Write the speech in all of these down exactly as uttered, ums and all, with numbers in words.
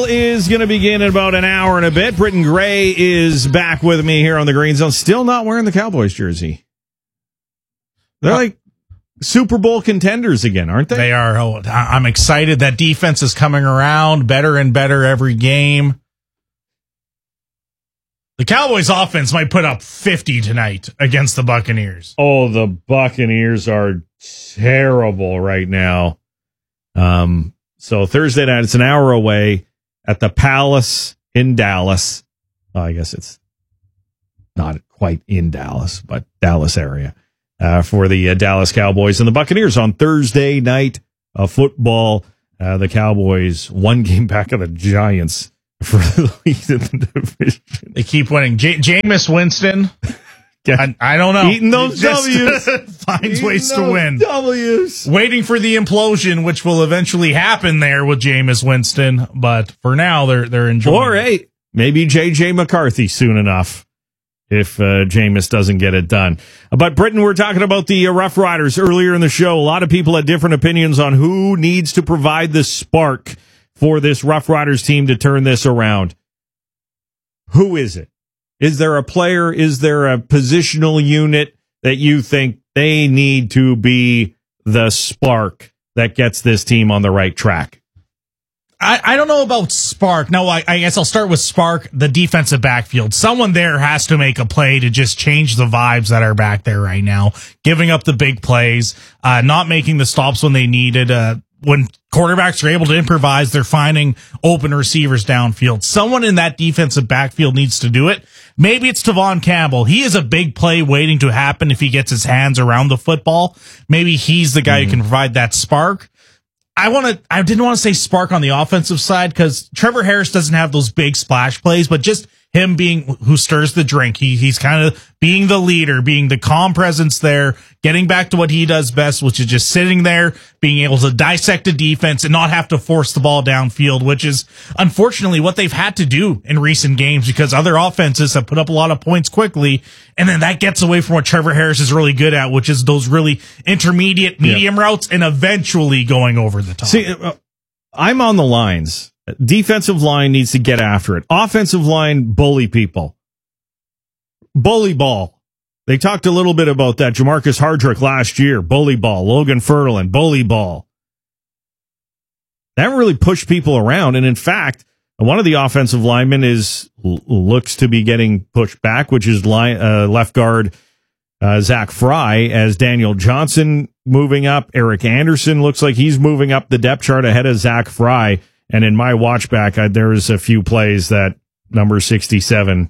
Is going to begin in about an hour and a bit. Britton Gray is back with me here on the Green Zone. Still not wearing the Cowboys jersey. They're like Super Bowl contenders again, aren't they? They are. Oh, I'm excited. That defense is coming around better and better every game. The Cowboys offense might put up fifty tonight against the Buccaneers. Oh, the Buccaneers are terrible right now. Um, so Thursday night, it's an hour away at the Palace in Dallas. Well, I guess it's not quite in Dallas, but Dallas area uh, for the uh, Dallas Cowboys and the Buccaneers on Thursday night of football. Uh, the Cowboys one game back of the Giants for the lead in the division. They keep winning. J- Jameis Winston, I, I don't know. Eating those W's. finds Eating ways those to win. W's. Waiting for the implosion, which will eventually happen there with Jameis Winston. But for now, they're they're enjoying Or, it. hey, maybe J J McCarthy soon enough if uh, Jameis doesn't get it done. But, Britton, we're talking about the uh, Rough Riders earlier in the show. A lot of people had different opinions on who needs to provide the spark for this Rough Riders team to turn this around. Who is it? Is there a player? Is there a positional unit that you think they need to be the spark that gets this team on the right track? I, I don't know about spark. No, I, I guess I'll start with spark, the defensive backfield. Someone there has to make a play to just change the vibes that are back there right now. Giving up the big plays, uh, not making the stops when they needed, uh, when quarterbacks are able to improvise, they're finding open receivers downfield. Someone in that defensive backfield needs to do it. Maybe it's Tavon Campbell. He is a big play waiting to happen if he gets his hands around the football. Maybe he's the guy mm-hmm. who can provide that spark. I want to, I didn't want to say spark on the offensive side because Trevor Harris doesn't have those big splash plays, but just him being who stirs the drink. He, he's kind of being the leader, being the calm presence there, getting back to what he does best, which is just sitting there, being able to dissect a defense and not have to force the ball downfield, which is unfortunately what they've had to do in recent games because other offenses have put up a lot of points quickly. And then that gets away from what Trevor Harris is really good at, which is those really intermediate medium yeah. routes and eventually going over the top. See, uh, I'm on the lines. Defensive line needs to get after it. Offensive line, bully people. Bully ball. They talked a little bit about that. Jamarcus Hardrick last year, bully ball. Logan Fertland, bully ball. That really pushed people around. And in fact, one of the offensive linemen is looks to be getting pushed back, which is line, uh, left guard uh, Zach Fry, as Daniel Johnson moving up. Eric Anderson looks like he's moving up the depth chart ahead of Zach Fry. And in my watch back, I, there was a few plays that number sixty-seven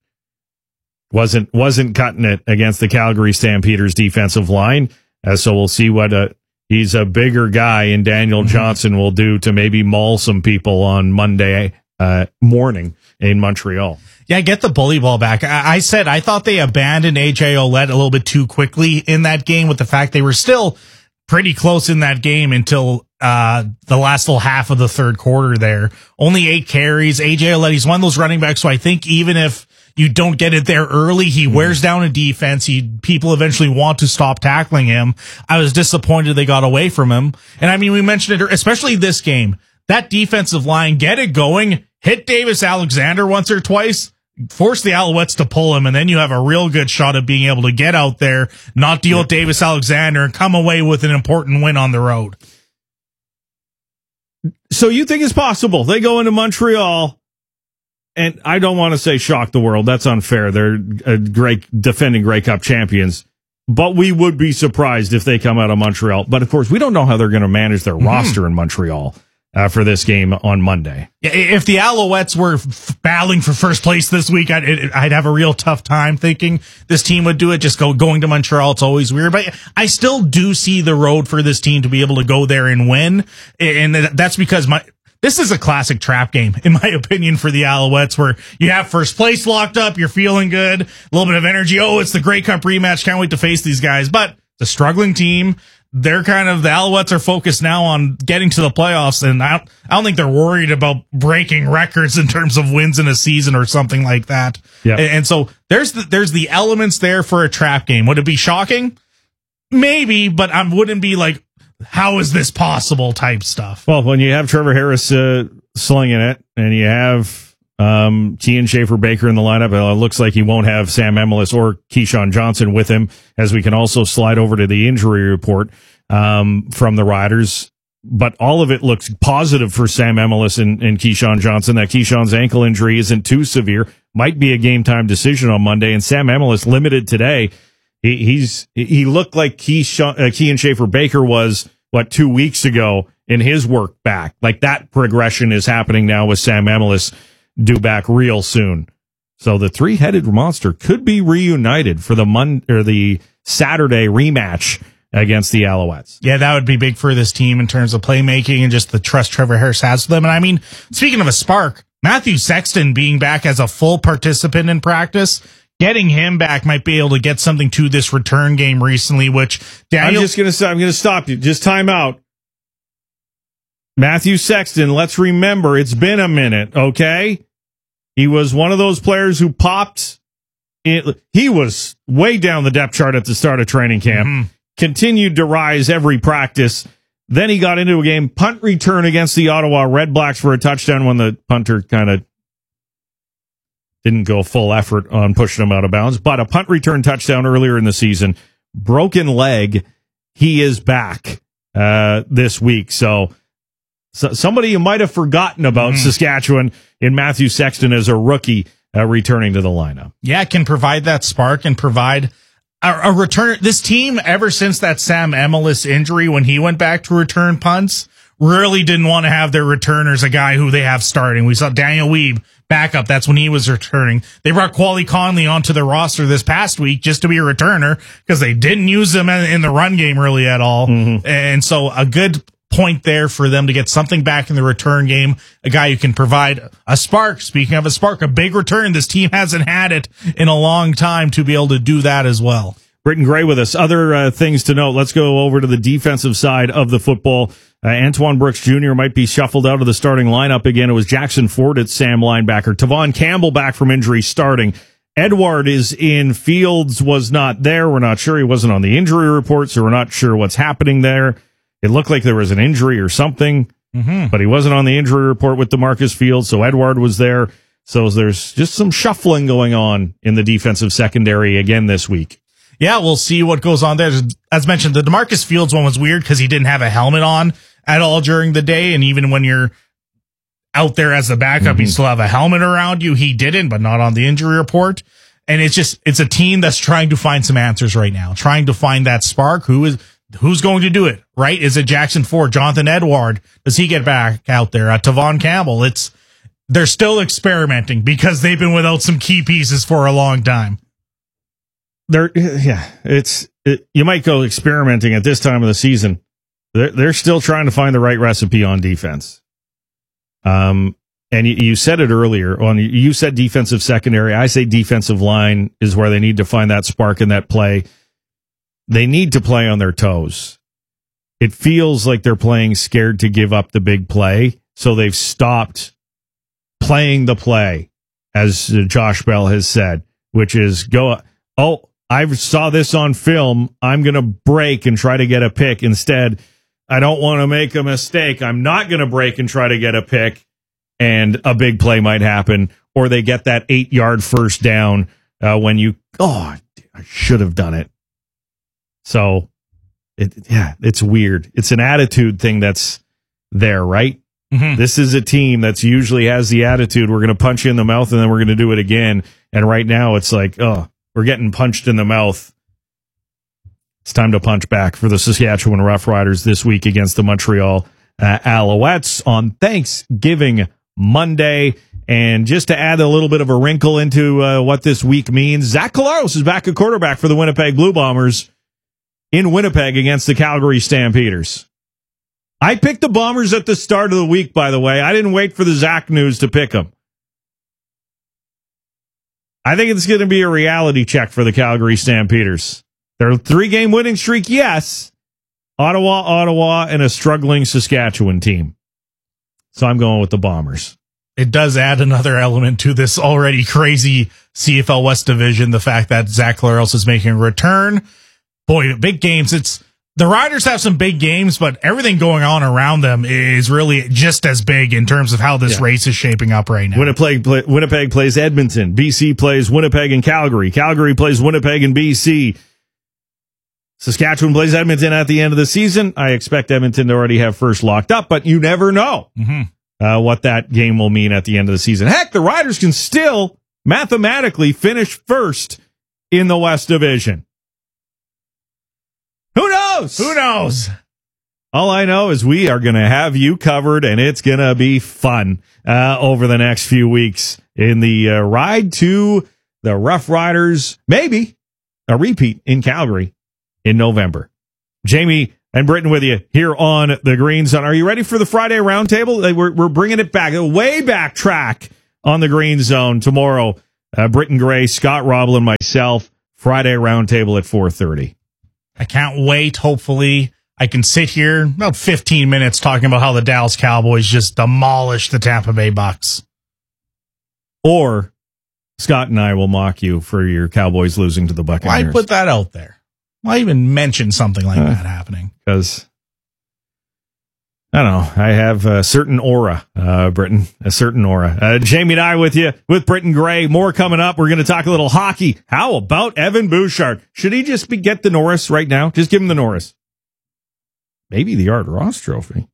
wasn't wasn't cutting it against the Calgary Stampeders defensive line. Uh, so we'll see what a, he's a bigger guy in Daniel Johnson will do to maybe maul some people on Monday uh, morning in Montreal. Yeah, get the bully ball back. I, I said I thought they abandoned A J Ouellette a little bit too quickly in that game with the fact they were still pretty close in that game until uh the last little half of the third quarter there. Only eight carries. A J Ouellette, he's one of those running backs, so I think even if you don't get it there early, he mm-hmm. wears down a defense. He people eventually want to stop tackling him. I was disappointed they got away from him. And I mean, we mentioned it, especially this game. That defensive line, get it going, hit Davis Alexander once or twice, force the Alouettes to pull him, and then you have a real good shot of being able to get out there, not deal with Davis Alexander, and come away with an important win on the road. So you think it's possible they go into Montreal, and I don't want to say shock the world. That's unfair. They're a great defending Grey Cup champions, but we would be surprised if they come out of Montreal. But of course, we don't know how they're going to manage their mm-hmm. roster in Montreal uh, for this game on Monday. If the Alouettes were f- battling for first place this week, I'd, it, I'd have a real tough time thinking this team would do it. Just go going to Montreal, it's always weird. But I still do see the road for this team to be able to go there and win. And that's because my this is a classic trap game, in my opinion, for the Alouettes, where you have first place locked up, you're feeling good, a little bit of energy. Oh, it's the Grey Cup rematch. Can't wait to face these guys. But the struggling team, they're kind of, the Alouettes are focused now on getting to the playoffs, and I don't, I don't think they're worried about breaking records in terms of wins in a season or something like that. Yeah. And, and so there's the, there's the elements there for a trap game. Would it be shocking? Maybe, but I wouldn't be like, how is this possible type stuff. Well, when you have Trevor Harris uh, slinging it, and you have um, Kian Schaefer-Baker in the lineup. It looks like he won't have Sam Emilus or Keyshawn Johnson with him, as we can also slide over to the injury report um, from the Riders. But all of it looks positive for Sam Emilus and, and Keyshawn Johnson. That Keyshawn's ankle injury isn't too severe. Might be a game-time decision on Monday. And Sam Emilus, limited today, he, he's he looked like Keyshawn, uh, Kian Schaefer-Baker was, what, two weeks ago in his work back. Like, that progression is happening now with Sam Emilus due back real soon. So the three-headed monster could be reunited for the Mon- or the Saturday rematch against the Alouettes. Yeah, that would be big for this team in terms of playmaking and just the trust Trevor Harris has for them. And I mean, speaking of a spark, Matthew Sexton being back as a full participant in practice, getting him back might be able to get something to this return game recently, which Daniel. I'm just going to I'm going to stop you. Just time out. Matthew Sexton, let's remember, it's been a minute, okay? He was one of those players who popped. In, he was way down the depth chart at the start of training camp. Mm-hmm. Continued to rise every practice. Then he got into a game, punt return against the Ottawa Red Blacks for a touchdown when the punter kind of didn't go full effort on pushing him out of bounds. But a punt return touchdown earlier in the season. Broken leg. He is back uh, this week. So, so somebody you might have forgotten about mm. Saskatchewan in Matthew Sexton as a rookie uh, returning to the lineup. Yeah, can provide that spark and provide A, a return. This team, ever since that Sam Emilus injury, when he went back to return punts, really didn't want to have their returners a guy who they have starting. We saw Daniel Weeb backup. That's when he was returning. They brought Quali Conley onto the roster this past week just to be a returner because they didn't use him in the run game really at all. Mm-hmm. And so a good point there for them to get something back in the return game, a guy who can provide a spark. Speaking of a spark, a big return. This team hasn't had it in a long time to be able to do that as well. Britton Gray with us. Other uh, things to note. Let's go over to the defensive side of the football. Uh, Antoine Brooks Junior might be shuffled out of the starting lineup again. It was Jackson Ford at Sam linebacker. Tavon Campbell back from injury starting. Edward is in. Fields was not there. We're not sure. He wasn't on the injury report, so we're not sure what's happening there. It looked like there was an injury or something, mm-hmm. but he wasn't on the injury report with DeMarcus Fields, so Edward was there. So there's just some shuffling going on in the defensive secondary again this week. Yeah, we'll see what goes on there. As mentioned, the DeMarcus Fields one was weird because he didn't have a helmet on at all during the day, and even when you're out there as the backup, mm-hmm. you still have a helmet around you. He didn't, but not on the injury report. And it's just, it's a team that's trying to find some answers right now, trying to find that spark. Who is, who's going to do it, right? Is it Jackson Ford, Jonathan Edward? Does he get back out there? Uh, Tavon Campbell. It's, they're still experimenting because they've been without some key pieces for a long time. They're, yeah, it's, it, you might go experimenting at this time of the season. They're, they're still trying to find the right recipe on defense. Um, and you, you said it earlier on, you said defensive secondary. I say defensive line is where they need to find that spark in that play. They need to play on their toes. It feels like they're playing scared to give up the big play. So they've stopped playing the play, as Josh Bell has said, which is go, oh, I saw this on film. I'm going to break and try to get a pick. Instead, I don't want to make a mistake. I'm not going to break and try to get a pick, and a big play might happen, or they get that eight-yard first down uh, when you, oh, I should have done it. So, it, yeah, it's weird. It's an attitude thing that's there, right? Mm-hmm. This is a team that's usually has the attitude, we're going to punch you in the mouth and then we're going to do it again. And right now it's like, oh, we're getting punched in the mouth. It's time to punch back for the Saskatchewan Roughriders this week against the Montreal uh, Alouettes on Thanksgiving Monday. And just to add a little bit of a wrinkle into uh, what this week means, Zach Collaros is back at quarterback for the Winnipeg Blue Bombers in Winnipeg against the Calgary Stampeders. I picked the Bombers at the start of the week, by the way. I didn't wait for the Zach news to pick them. I think it's going to be a reality check for the Calgary Stampeders. Their three-game winning streak, yes. Ottawa, Ottawa, and a struggling Saskatchewan team. So I'm going with the Bombers. It does add another element to this already crazy C F L West division, the fact that Zach Collaros is making a return. Boy, big games. It's The Riders have some big games, but everything going on around them is really just as big in terms of how this yeah. race is shaping up right now. Winnipeg, play, Winnipeg plays Edmonton. B C plays Winnipeg and Calgary. Calgary plays Winnipeg and B C. Saskatchewan plays Edmonton at the end of the season. I expect Edmonton to already have first locked up, but you never know mm-hmm. uh, what that game will mean at the end of the season. Heck, the Riders can still mathematically finish first in the West Division. Who knows? Who knows? All I know is we are going to have you covered, and it's going to be fun uh, over the next few weeks in the uh, ride to the Rough Riders, maybe a repeat in Calgary in November. Jamie and Britton with you here on the Green Zone. Are you ready for the Friday Roundtable? We're, we're bringing it back, a way back track on the Green Zone tomorrow. Uh, Britton Gray, Scott Roblin, myself, Friday Roundtable at four thirty. I can't wait. Hopefully, I can sit here about fifteen minutes talking about how the Dallas Cowboys just demolished the Tampa Bay Bucks. Or Scott and I will mock you for your Cowboys losing to the Buccaneers. Why put that out there? Why even mention something like uh, that happening? Because, I don't know, I have a certain aura, uh, Britton, a certain aura. Uh, Jamie and I with you, with Britton Gray. More coming up. We're going to talk a little hockey. How about Evan Bouchard? Should he just be, get the Norris right now? Just give him the Norris. Maybe the Art Ross Trophy.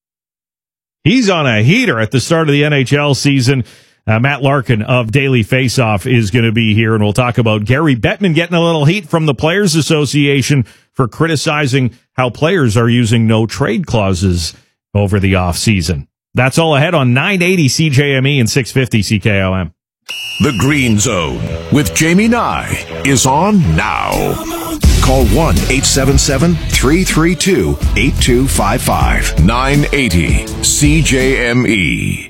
He's on a heater at the start of the N H L season. Uh, Matt Larkin of Daily Faceoff is going to be here, and we'll talk about Gary Bettman getting a little heat from the Players Association for criticizing how players are using no-trade clauses over the offseason. That's all ahead on nine eighty C J M E and six fifty C K O M. The Green Zone with Jamie Nye is on now. Call one eight seven seven, three three two, eight two five five. nine eighty C J M E.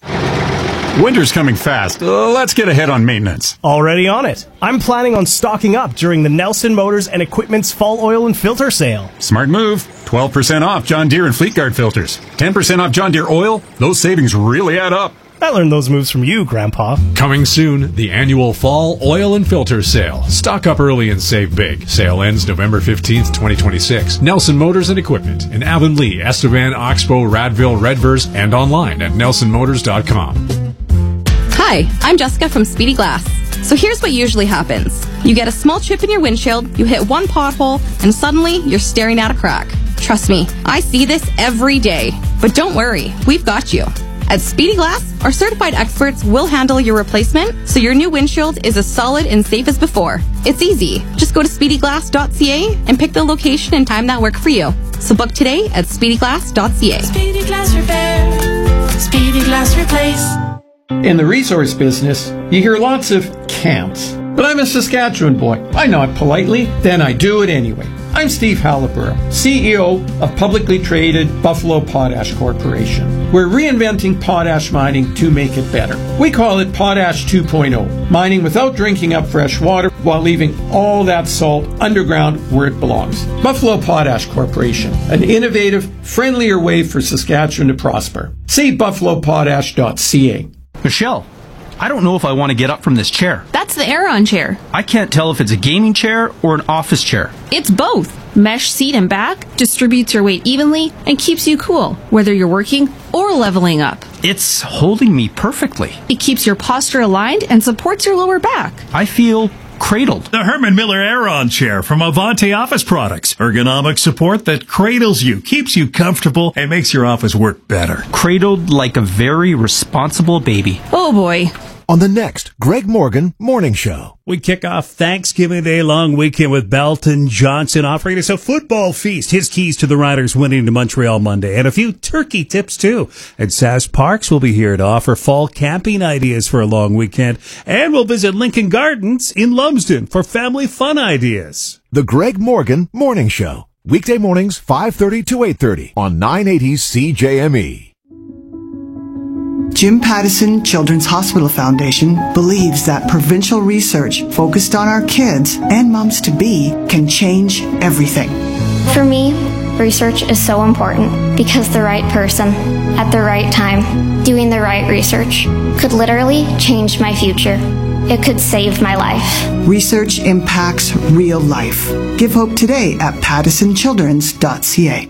Winter's coming fast. Uh, let's get ahead on maintenance. Already on it. I'm planning on stocking up during the Nelson Motors and Equipment's fall oil and filter sale. Smart move. twelve percent off John Deere and Fleetguard filters. ten percent off John Deere oil. Those savings really add up. I learned those moves from you, Grandpa. Coming soon, the annual Fall Oil and Filter Sale. Stock up early and save big. Sale ends November fifteenth, twenty twenty-six. Nelson Motors and Equipment in Avonlea, Estevan, Oxbow, Radville, Redvers, and online at nelson motors dot com. Hi, I'm Jessica from Speedy Glass. So here's what usually happens. You get a small chip in your windshield, you hit one pothole, and suddenly you're staring at a crack. Trust me, I see this every day. But don't worry, we've got you. At Speedy Glass, our certified experts will handle your replacement so your new windshield is as solid and safe as before. It's easy. Just go to speedy glass dot c a and pick the location and time that work for you. So book today at speedy glass dot c a. Speedy Glass Repair. Speedy Glass Replace. In the resource business, you hear lots of can'ts. But I'm a Saskatchewan boy. I nod politely, then I do it anyway. I'm Steve Halliburton, C E O of publicly traded Buffalo Potash Corporation. We're reinventing potash mining to make it better. We call it Potash two point oh, mining without drinking up fresh water while leaving all that salt underground where it belongs. Buffalo Potash Corporation, an innovative, friendlier way for Saskatchewan to prosper. See buffalo potash dot c a. Michelle, I don't know if I want to get up from this chair. That's the Aeron chair. I can't tell if it's a gaming chair or an office chair. It's both. Mesh seat and back distributes your weight evenly and keeps you cool, whether you're working or leveling up. It's holding me perfectly. It keeps your posture aligned and supports your lower back. I feel cradled. The Herman Miller Aeron chair from Avante Office Products. Ergonomic support that cradles you, keeps you comfortable, and makes your office work better. Cradled like a very responsible baby. Oh boy. On the next Greg Morgan Morning Show. We kick off Thanksgiving Day long weekend with Belton Johnson offering us a football feast. His keys to the Riders winning to Montreal Monday. And a few turkey tips, too. And Sass Parks will be here to offer fall camping ideas for a long weekend. And we'll visit Lincoln Gardens in Lumsden for family fun ideas. The Greg Morgan Morning Show. Weekday mornings, five thirty to eight thirty on nine eighty C J M E. Jim Pattison Children's Hospital Foundation believes that provincial research focused on our kids and moms-to-be can change everything. For me, research is so important because the right person, at the right time, doing the right research, could literally change my future. it could save my life. Research impacts real life. Give hope today at pattison children's dot c a.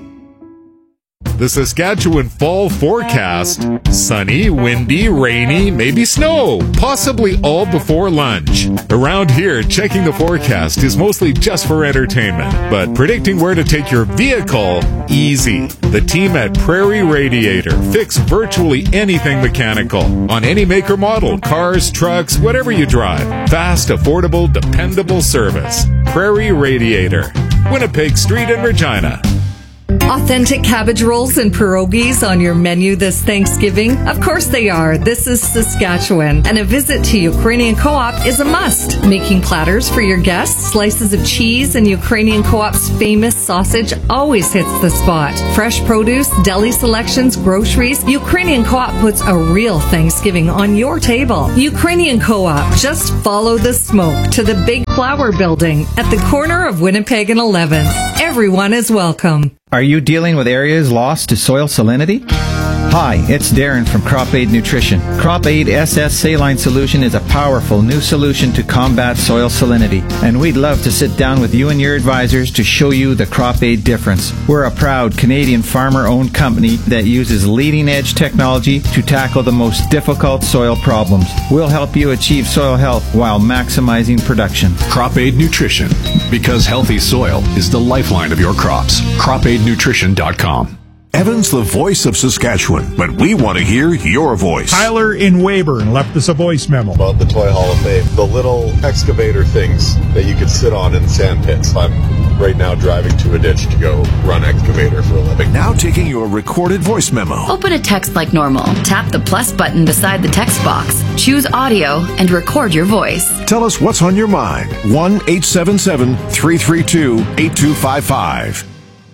The Saskatchewan fall forecast. Sunny, windy, rainy, maybe snow, possibly all before lunch. Around here, checking the forecast is mostly just for entertainment, but predicting where to take your vehicle, easy. The team at Prairie Radiator fix virtually anything mechanical on any make or model, cars, trucks, whatever you drive. Fast, affordable, dependable service. Prairie Radiator, Winnipeg Street in Regina. Authentic cabbage rolls and pierogies on your menu this Thanksgiving? Of course they are. This is Saskatchewan, and a visit to Ukrainian Co-op is a must. Making platters for your guests, slices of cheese, and Ukrainian Co-op's famous sausage always hits the spot. Fresh produce, deli selections, groceries, Ukrainian Co-op puts a real Thanksgiving on your table. Ukrainian Co-op, just follow the smoke to the Big Flower Building at the corner of Winnipeg and eleventh. Everyone is welcome. Are you dealing with areas lost to soil salinity? Hi, it's Darren from Crop Aid Nutrition. Crop Aid S S Saline Solution is a powerful new solution to combat soil salinity, and we'd love to sit down with you and your advisors to show you the Crop Aid difference. We're a proud Canadian farmer-owned company that uses leading-edge technology to tackle the most difficult soil problems. We'll help you achieve soil health while maximizing production. Crop Aid Nutrition, because healthy soil is the lifeline of your crops. crop aid nutrition dot com. Evan's the voice of Saskatchewan, but we want to hear your voice. Tyler in Weyburn left us a voice memo. About the Toy Hall of Fame, the little excavator things that you could sit on in sand pits. I'm right now driving to a ditch to go run excavator for a living. Now taking your recorded voice memo. Open a text like normal. Tap the plus button beside the text box. Choose audio and record your voice. Tell us what's on your mind. one eight seven seven, three three two, eight two five five.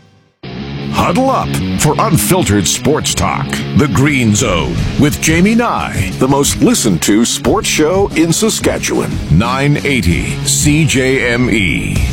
Huddle up for unfiltered sports talk. The Green Zone with Jamie Nye, the most listened to sports show in Saskatchewan. nine eighty C J M E.